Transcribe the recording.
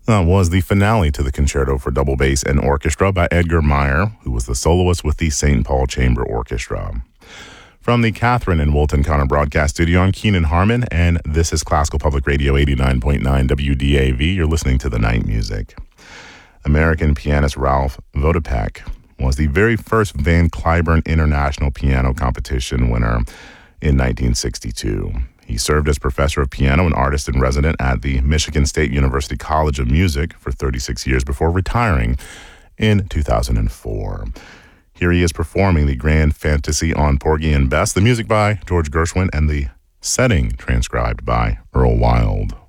That was the finale to the Concerto for Double Bass and Orchestra by Edgar Meyer, who was the soloist with the St. Paul Chamber Orchestra. From the Catherine and Woolton Connor Broadcast Studio, I'm Keenan Harmon, and this is Classical Public Radio 89.9 WDAV. You're listening to The Night Music. American pianist Ralph Vodopek was the very first Van Cliburn International Piano Competition winner in 1962. He served as professor of piano and artist in resident at the Michigan State University College of Music for 36 years before retiring in 2004. Here he is performing the Grand Fantasy on Porgy and Bess, the music by George Gershwin, and the setting transcribed by Earl Wild.